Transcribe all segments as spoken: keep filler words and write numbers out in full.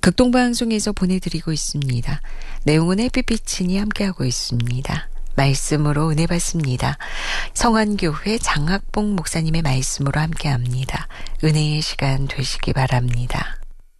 극동방송에서 보내드리고 있습니다. 내용은 햇빛비친이 함께하고 있습니다. 말씀으로 은혜 받습니다. 성안교회 장학봉 목사님의 말씀으로 함께합니다. 은혜의 시간 되시기 바랍니다.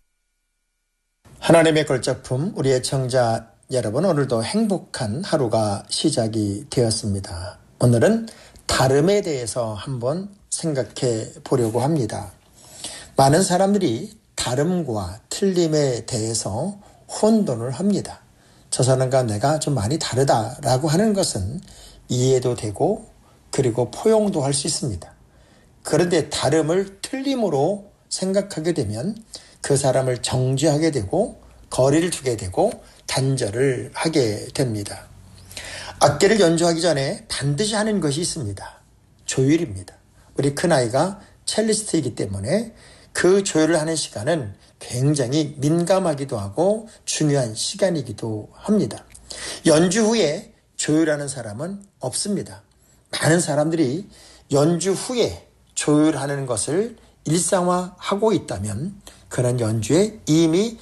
하나님의 걸작품, 우리 애청자 여러분, 오늘도 행복한 하루가 시작이 되었습니다. 오늘은 다름에 대해서 한번 생각해 보려고 합니다. 많은 사람들이 다름과 틀림에 대해서 혼돈을 합니다. 저 사람과 내가 좀 많이 다르다라고 하는 것은 이해도 되고 그리고 포용도 할 수 있습니다. 그런데 다름을 틀림으로 생각하게 되면 그 사람을 정죄하게 되고 거리를 두게 되고 단절을 하게 됩니다. 악기를 연주하기 전에 반드시 하는 것이 있습니다. 조율입니다. 우리 큰아이가 첼리스트이기 때문에 그 조율을 하는 시간은 굉장히 민감하기도 하고 중요한 시간이기도 합니다. 연주 후에 조율하는 사람은 없습니다. 많은 사람들이 연주 후에 조율하는 것을 일상화하고 있다면 그런 연주에 이미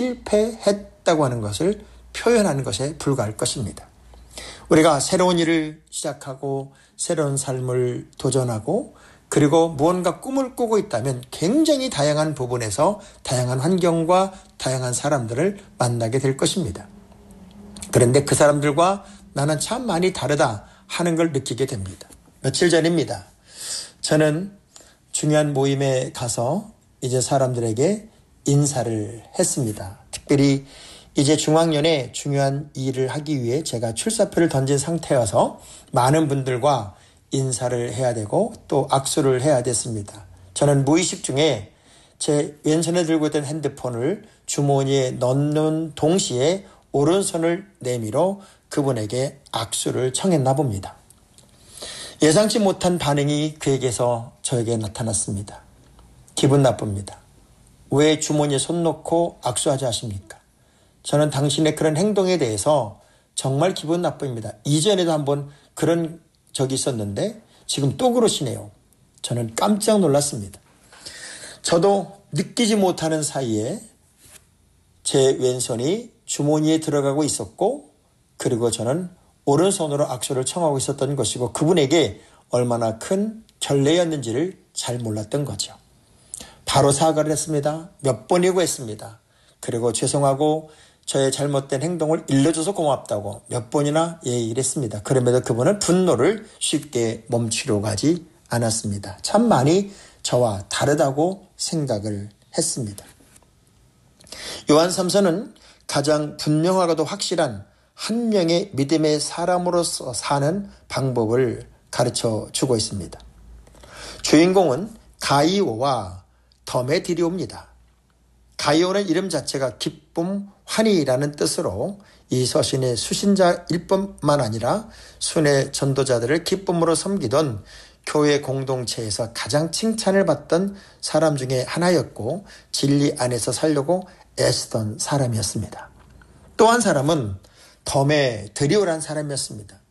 실패했다고 하는 것을 표현하는 것에 불과할 것입니다. 우리가 새로운 일을 시작하고 새로운 삶을 도전하고 그리고 무언가 꿈을 꾸고 있다면 굉장히 다양한 부분에서 다양한 환경과 다양한 사람들을 만나게 될 것입니다. 그런데 그 사람들과 나는 참 많이 다르다 하는 걸 느끼게 됩니다. 며칠 전입니다. 저는 중요한 모임에 가서 이제 사람들에게 인사를 했습니다. 특별히 이제 중학년에 중요한 일을 하기 위해 제가 출사표를 던진 상태여서 많은 분들과 인사를 해야 되고 또 악수를 해야 됐습니다. 저는 무의식 중에 제 왼손에 들고 있던 핸드폰을 주머니에 넣는 동시에 오른손을 내밀어 그분에게 악수를 청했나 봅니다. 예상치 못한 반응이 그에게서 저에게 나타났습니다. 기분 나쁩니다. 왜 주머니에 손 놓고 악수하지 하십니까? 저는 당신의 그런 행동에 대해서 정말 기분 나쁩니다. 이전에도 한번 그런 적이 있었는데 지금 또 그러시네요. 저는 깜짝 놀랐습니다. 저도 느끼지 못하는 사이에 제 왼손이 주머니에 들어가고 있었고 그리고 저는 오른손으로 악수를 청하고 있었던 것이고 그분에게 얼마나 큰 결례였는지를 잘 몰랐던 거죠. 바로 사과를 했습니다. 몇 번이고 했습니다. 그리고 죄송하고 저의 잘못된 행동을 일러줘서 고맙다고 몇 번이나 얘기를 했습니다. 그럼에도 그분은 분노를 쉽게 멈추려고 하지 않았습니다. 참 많이 저와 다르다고 생각을 했습니다. 요한 삼서는 가장 분명하고도 확실한 한 명의 믿음의 사람으로서 사는 방법을 가르쳐 주고 있습니다. 주인공은 가이오와 더메디리오입니다. 가이오는 이름 자체가 기쁨, 환희라는 뜻으로 이 서신의 수신자일 뿐만 아니라 순회 전도자들을 기쁨으로 섬기던 교회 공동체에서 가장 칭찬을 받던 사람 중에 하나였고 진리 안에서 살려고 애쓰던 사람이었습니다. 또 한 사람은 더메드리오라는 사람이었습니다.